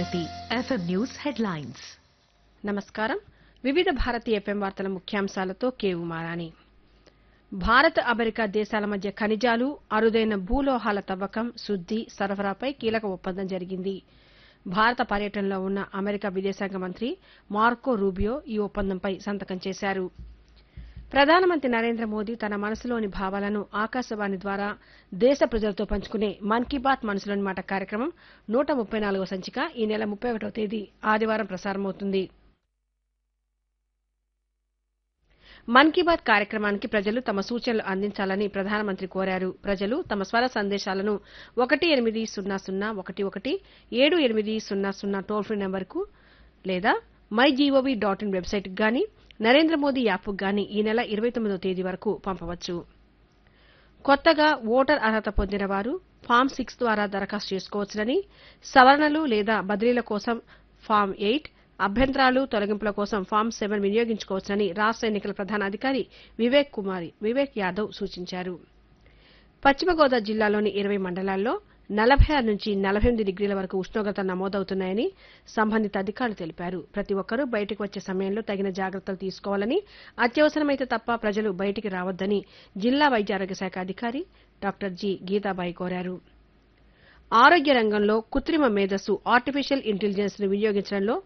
Bharati FM news headlines. నమస్కారం. వివిధ Bharati FM వార్తల ముఖ్యాంశాలతో కేవు మారాణి. భారత్ అమెరికా దేశాల మధ్య ఖనిజాలు, అరుదైన భూలోహాల తవ్వకం, శుద్ది, సరఫరాపై కీలక ఒప్పందం జరిగింది. భారత పర్యటనలో ఉన్న అమెరికా విదేశాంగ మంత్రి మార్కో రూబియో ఈ ఒప్పందంపై సంతకం చేశారు. ప్రధానమంత్రి నరేంద్ర మోదీ తన మనసులోని భావాలను ఆకాశవాణి ద్వారా దేశ ప్రజలతో పంచుకునే మన్ కీ బాత్ మనసులోని మాట కార్యక్రమం 134వ సంచిక ఈ నెల 31వ తేదీ ఆదివారం ప్రసారమవుతుంది. మన్ కీ బాత్ కార్యక్రమానికి ప్రజలు తమ సూచనలు అందించాలని ప్రధానమంత్రి కోరారు. ప్రజలు తమ స్వర సందేశాలను 180117800 టోల్ ఫ్రీ నంబర్కు లేదా mygov.in వెబ్సైట్కు గాని నరేంద్ర మోదీ యాప్కు గాని ఈ నెల 29వ తేదీ వరకు పంపవచ్చు. కొత్తగా ఓటర్ అర్హత పొందిన వారు ఫామ్ 6 ద్వారా దరఖాస్తు చేసుకోవచ్చునని, సవరణలు లేదా బదిలీల కోసం ఫామ్ 8, అభ్యంతరాలు తొలగింపుల కోసం ఫామ్ 7 వినియోగించుకోవచ్చునని రాష్ట్ర ఎన్నికల ప్రధానాధికారి వివేక్ యాదవ్ సూచించారు. పశ్చిమ గోదావరి జిల్లాలోని 20 మండలాల్లో 46 నుంచి 48 డిగ్రీల వరకు ఉష్ణోగ్రతలు నమోదవుతున్నాయని సంబంధిత అధికారులు తెలిపారు. ప్రతి ఒక్కరూ బయటకు వచ్చే సమయంలో తగిన జాగ్రత్తలు తీసుకోవాలని, అత్యవసరమైతే తప్ప ప్రజలు బయటికి రావద్దని జిల్లా వైద్య ఆరోగ్య శాఖ అధికారి డాక్టర్ జి గీతాబాయి కోరారు. ఆరోగ్య రంగంలో కృత్రిమ మేధస్సు ఆర్టిఫిషియల్ ఇంటెలిజెన్స్ ను వినియోగించడంలో